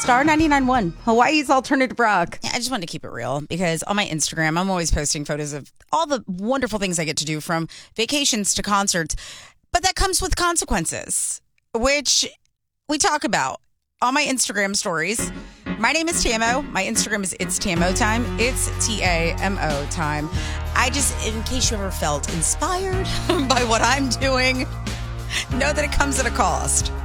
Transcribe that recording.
Star 99.1, Hawaii's alternative rock. Yeah, I just wanted to keep it real because on my Instagram, I'm always posting photos of all the wonderful things I get to do, from vacations to concerts. But that comes with consequences, which we talk about on my Instagram stories. My name is Tamo. My Instagram is It's Tamo Time. It's Tamo time. I just, in case you ever felt inspired by what I'm doing, know that it comes at a cost.